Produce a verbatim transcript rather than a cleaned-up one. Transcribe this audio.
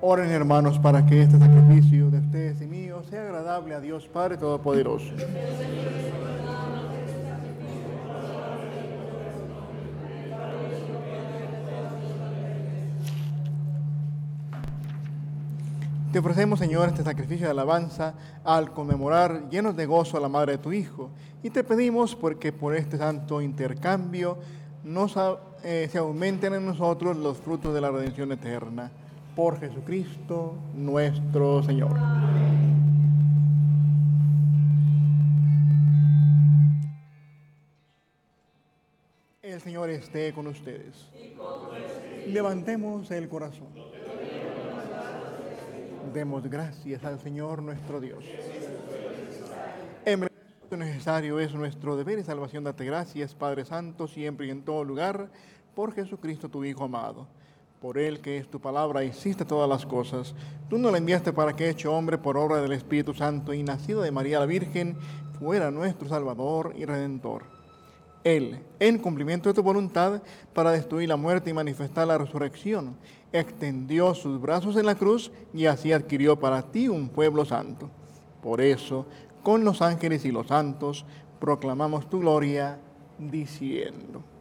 Oren, hermanos, para que este sacrificio de ustedes y mío sea agradable a Dios Padre Todopoderoso. Te ofrecemos, Señor, este sacrificio de alabanza al conmemorar llenos de gozo a la madre de tu Hijo. Y te pedimos porque por este santo intercambio nos, eh, se aumenten en nosotros los frutos de la redención eterna. Por Jesucristo nuestro Señor. El Señor esté con ustedes. Levantemos el corazón. Demos gracias al Señor nuestro Dios. En verdad necesario es nuestro deber y salvación. Date gracias, Padre Santo, siempre y en todo lugar, por Jesucristo tu Hijo amado. Por Él, que es tu palabra, hiciste todas las cosas. Tú nos la enviaste para que, hecho hombre por obra del Espíritu Santo y nacido de María la Virgen, fuera nuestro Salvador y Redentor. Él, en cumplimiento de tu voluntad, para destruir la muerte y manifestar la resurrección, extendió sus brazos en la cruz y así adquirió para ti un pueblo santo. Por eso, con los ángeles y los santos, proclamamos tu gloria, diciendo: